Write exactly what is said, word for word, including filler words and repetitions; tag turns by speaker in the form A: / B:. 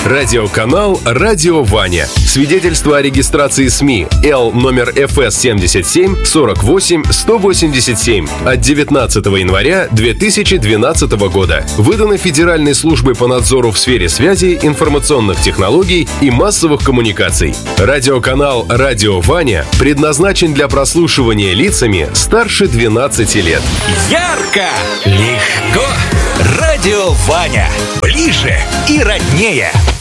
A: Радиоканал «Радио Ваня». Свидетельство о регистрации СМИ Л номер эф эс семьдесят семь сорок восемь сто восемьдесят семь от девятнадцатого января две тысячи двенадцатого года. Выдано Федеральной службой по надзору в сфере связи, информационных технологий и массовых коммуникаций. Радиоканал «Радио Ваня» предназначен для прослушивания лицами старше двенадцати лет.
B: Ярко, легко. Радио Ваня. Ближе и роднее.